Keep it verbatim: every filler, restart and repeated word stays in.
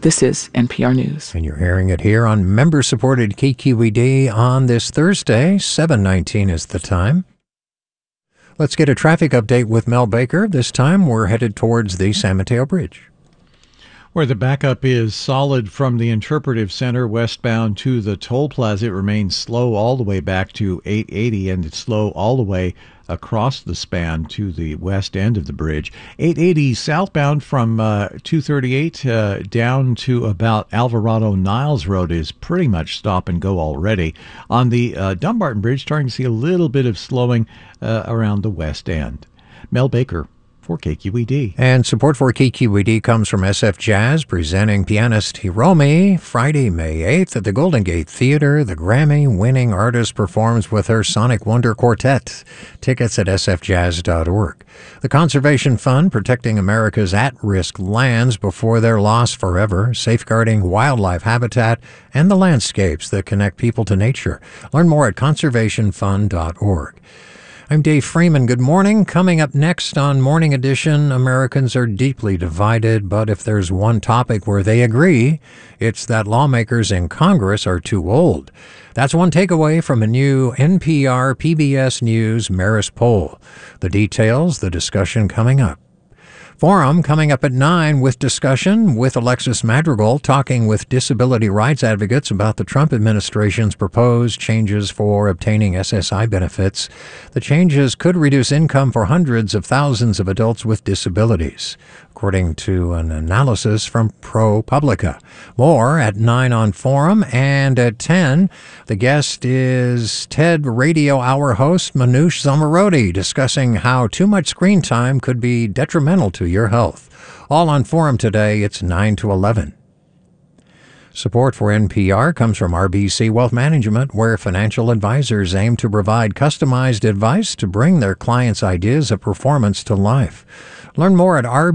This is N P R News. And you're hearing it here on member-supported K Q E D on this Thursday. seven nineteen is the time. Let's get a traffic update with Mel Baker. This time we're headed towards the San Mateo Bridge, where the backup is solid from the Interpretive Center westbound to the toll plaza. It remains slow all the way back to eight eighty, and it's slow all the way across the span to the west end of the bridge. eight eighty southbound from uh, two thirty-eight uh, down to about Alvarado Niles Road is pretty much stop and go already. On the uh, Dumbarton Bridge, starting to see a little bit of slowing uh, around the west end. Mel Baker for K Q E D. And support for K Q E D comes from S F Jazz, presenting pianist Hiromi Friday, May eighth at the Golden Gate Theater. The Grammy-winning artist performs with her Sonic Wonder Quartet. Tickets at s f jazz dot org. The Conservation Fund, protecting America's at-risk lands before they're lost forever, safeguarding wildlife habitat and the landscapes that connect people to nature. Learn more at conservation fund dot org. I'm Dave Freeman. Good morning. Coming up next on Morning Edition, Americans are deeply divided, but if there's one topic where they agree, it's that lawmakers in Congress are too old. That's one takeaway from a new N P R P B S News Marist poll. The details, the discussion coming up. Forum coming up at nine with discussion with Alexis Madrigal, talking with disability rights advocates about the Trump administration's proposed changes for obtaining S S I benefits. The changes could reduce income for hundreds of thousands of adults with disabilities, according to an analysis from ProPublica. More at nine on Forum, and at ten, the guest is TED Radio Hour host Manoush Zomorodi, discussing how too much screen time could be detrimental to your health. All on Forum today. It's nine to eleven. Support for N P R comes from R B C Wealth Management, where financial advisors aim to provide customized advice to bring their clients' ideas of performance to life. Learn more at R B C